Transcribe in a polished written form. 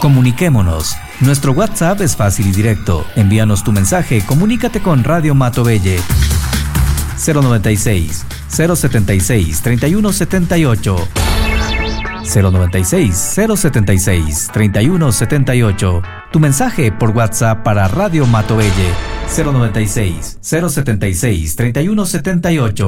Comuniquémonos. Nuestro WhatsApp es fácil y directo. Envíanos tu mensaje, comunícate con Radio Matobelle. 096 076 3178. 096 076 3178. Tu mensaje por WhatsApp para Radio Matobelle. 096 076 3178.